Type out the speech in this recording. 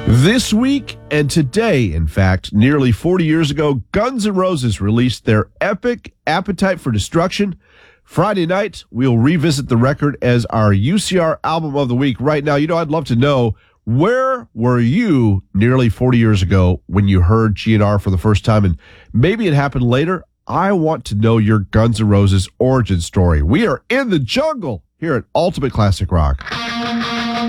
This week and today, in fact, nearly 40 years ago, Guns N' Roses released their epic Appetite for Destruction. Friday night, we'll revisit the record as our UCR Album of the Week. Right now, I'd love to know, where were you nearly 40 years ago when you heard GNR for the first time? And maybe it happened later. I want to know your Guns N' Roses origin story. We are in the jungle here at Ultimate Classic Rock.